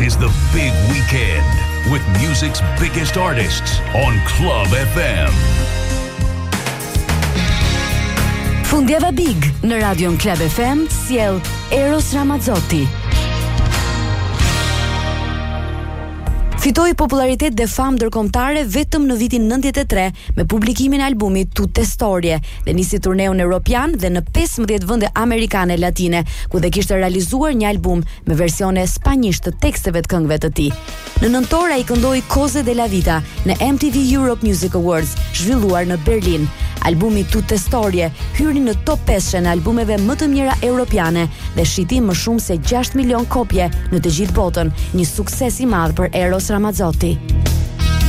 is the big weekend with music's biggest artists on Club FM. Fundjava Big në Radion Club FM sjell Eros Ramazzotti. Fitoi popularitet dhe famë ndërkombëtare vetëm në vitin 93 me publikimin e albumit Tutte Storie dhe nisi turneun evropian dhe në 15 vende amerikane latine, ku dhe kishte realizuar një album me versione spanjisht të teksteve të këngëve të tij. Në nëntor ai këndoi Cose de la Vita në MTV Europe Music Awards, zhvilluar në Berlin. Albumi Tutte Storie hyri në top 5 në albumeve më të mira europiane dhe shiti më shumë se 6 milion kopje në të gjithë botën, një sukses i madh për Eros Ramazzotti.